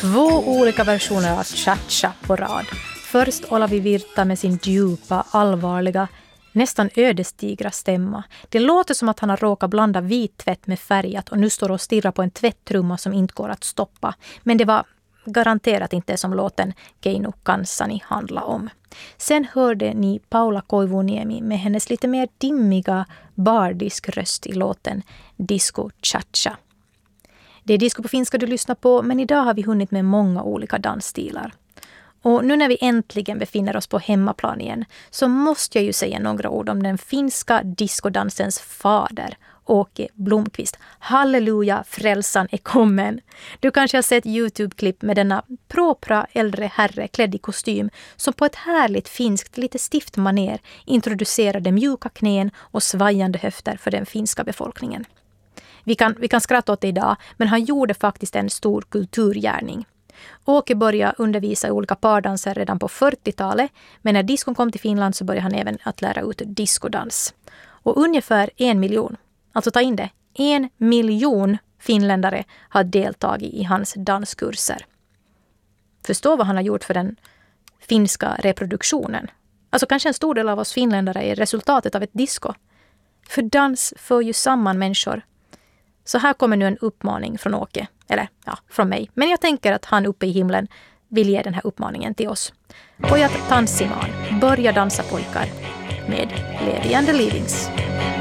2 olika versioner av Cha-Cha på rad. Först Olavi Virta med sin djupa, allvarliga, nästan ödesdigra stämma. Det låter som att han har råkat blanda vit tvätt med färgat och nu står och stirrar på en tvättrumma som inte går att stoppa. Men det var garanterat inte som låten Keinu Kanssani handla om. Sen hörde ni Paula Koivuniemi med hennes lite mer dimmiga bardisk röst i låten Disco Cha-Cha. Det är disco på finska du lyssnar på, men idag har vi hunnit med många olika dansstilar. Och nu när vi äntligen befinner oss på hemmaplan igen så måste jag ju säga några ord om den finska discodansens fader, Åke Blomqvist. Halleluja, frälsan är kommen. Du kanske har sett YouTube-klipp med denna propra äldre herre klädd i kostym som på ett härligt finskt, lite stift maner introducerade mjuka knän och svajande höfter för den finska befolkningen. Vi kan skratta åt det idag, men han gjorde faktiskt en stor kulturgärning. Åke började undervisa i olika pardanser redan på 40-talet, men när diskon kom till Finland så började han även att lära ut diskodans. Och ungefär 1 miljon, alltså ta in det, 1 miljon finländare har deltagit i hans danskurser. Förstå vad han har gjort för den finska reproduktionen. Alltså kanske en stor del av oss finländare är resultatet av ett disco. För dans för ju samman människor. Så här kommer nu en uppmaning från Åke, eller ja, från mig. Men jag tänker att han uppe i himlen vill ge den här uppmaningen till oss. Pojat tanssimaan, börja dansa pojkar med Levi and the Leavings.